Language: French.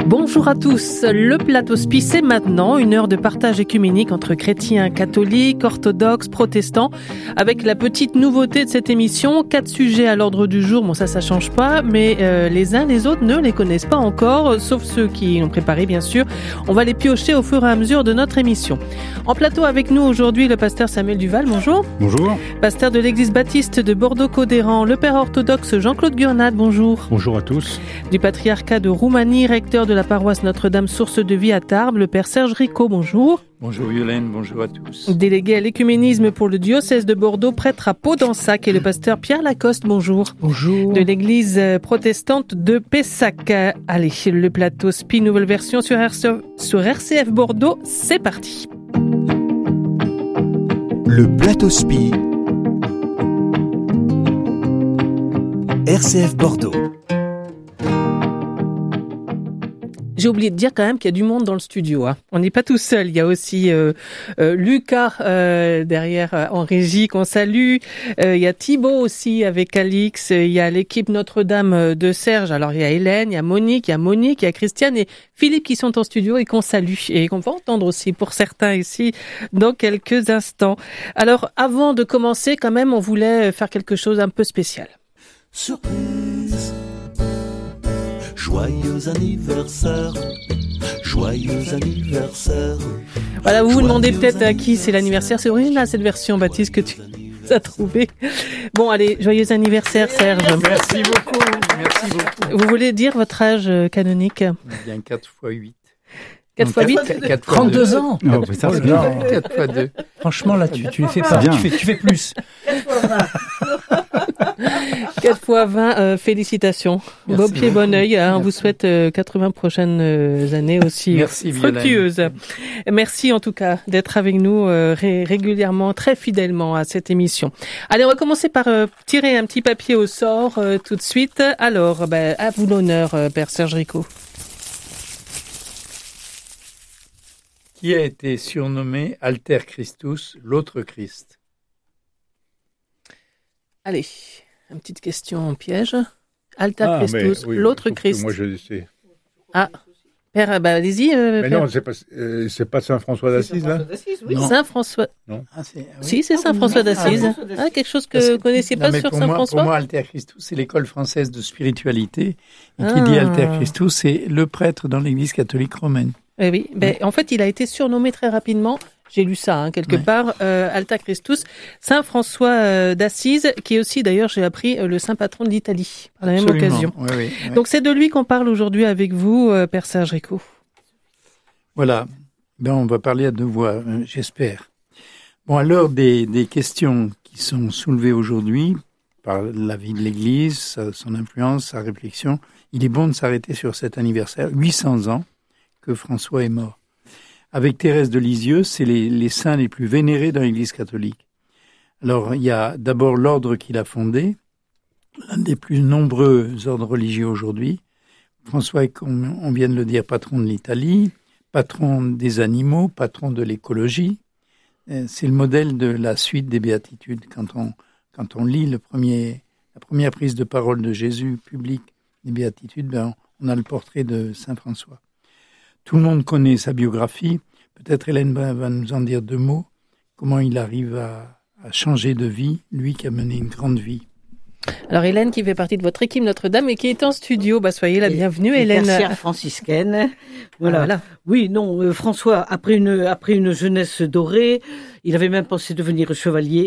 Bonjour à tous, le Plateau Spi, c'est maintenant une heure de partage écuménique entre chrétiens, catholiques, orthodoxes, protestants, avec la petite nouveauté de cette émission, 4 sujets à l'ordre du jour, bon ça change pas, mais les uns les autres ne les connaissent pas encore, sauf ceux qui l'ont préparé bien sûr, on va les piocher au fur et à mesure de notre émission. En plateau avec nous aujourd'hui le pasteur Samuel Duval, bonjour. Bonjour. Pasteur de l'église baptiste de Bordeaux-Codéran, le père orthodoxe Jean-Claude Gurnade, bonjour. Bonjour à tous. Du patriarcat de Roumanie, recteur de la paroisse Notre-Dame Source de Vie à Tarbes, le père Serge Rico, bonjour. Bonjour Violaine, bonjour à tous. Délégué à l'écuménisme pour le diocèse de Bordeaux, prêtre à Pau-d'Ensac, et le pasteur Pierre Lacoste, bonjour. Bonjour. De l'église protestante de Pessac. Allez, le Plateau Spi, nouvelle version sur RCF Bordeaux, c'est parti. Le Plateau Spi, RCF Bordeaux. J'ai oublié de dire quand même qu'il y a du monde dans le studio. Hein. On n'est pas tout seul. Il y a aussi Lucas derrière en régie qu'on salue. Il y a Thibaut aussi avec Alix. Il y a l'équipe Notre-Dame de Serge. Alors il y a Hélène, il y a Monique, il y a Christiane et Philippe qui sont en studio et qu'on salue et qu'on va entendre aussi pour certains ici dans quelques instants. Alors avant de commencer, quand même, on voulait faire quelque chose un peu spécial. Surprise. Joyeux anniversaire, joyeux anniversaire. Voilà, vous vous demandez peut-être à qui c'est l'anniversaire. C'est original cette version, Baptiste, que tu as trouvée. Bon, allez, joyeux anniversaire, Serge. Merci beaucoup, merci beaucoup. Vous voulez dire votre âge canonique? Bien 4 x 8. 4 x 8 4 32 ans. Oh, mais ça, c'est bien. 4 x 2. Franchement, là, tu les fais pas. bien. Tu fais plus. 4 x 20, félicitations. Merci Beau pied, beaucoup. bon œil. Hein, on Merci. vous souhaite 80 prochaines années aussi Merci, Violaine. fructueuses. Merci en tout cas d'être avec nous régulièrement, très fidèlement à cette émission. Allez, on va commencer par tirer un petit papier au sort tout de suite. Alors, à vous l'honneur, père Serge Rico. Qui a été surnommé Alter Christus, l'autre Christ? Allez, une petite question en piège. Alter Christus, l'autre Christ. Moi, je sais. Ah, père, allez-y. Mais père. non, c'est pas Saint François d'Assise, là. Non. Saint François. Ah, c'est, oui. Si, c'est Saint François d'Assise. Ah, quelque chose que vous connaissiez Non, pas mais sur pour Saint moi, François. Pour moi, Alter Christus, c'est l'école française de spiritualité. Et qui Ah. dit Alter Christus, c'est le prêtre dans l'église catholique romaine. Oui. En fait, il a été surnommé très rapidement. J'ai lu ça quelque part. Alter Christus, Saint François d'Assise, qui est aussi, d'ailleurs, j'ai appris le saint patron de l'Italie par la même Absolument. occasion. Oui, oui, oui. Donc c'est de lui qu'on parle aujourd'hui avec vous, père Serge Rico. Voilà. On va parler à deux voix, j'espère. Bon, à l'heure des questions qui sont soulevées aujourd'hui par la vie de l'Église, son influence, sa réflexion, il est bon de s'arrêter sur cet anniversaire, 800 ans que François est mort. Avec Thérèse de Lisieux, c'est les saints les plus vénérés dans l'Église catholique. Alors, il y a d'abord l'ordre qu'il a fondé, l'un des plus nombreux ordres religieux aujourd'hui. François est, comme on vient de le dire, patron de l'Italie, patron des animaux, patron de l'écologie. C'est le modèle de la suite des béatitudes. Quand on lit la première prise de parole de Jésus publique des béatitudes, on a le portrait de Saint François. Tout le monde connaît sa biographie. Peut-être Hélène va nous en dire 2 mots. Comment il arrive à changer de vie, lui qui a mené une grande vie. Alors Hélène, qui fait partie de votre équipe Notre-Dame et qui est en studio, soyez la bienvenue, Hélène. Tertiaire franciscaine. Voilà. Voilà. Oui, non, François, après une jeunesse dorée, il avait même pensé devenir chevalier.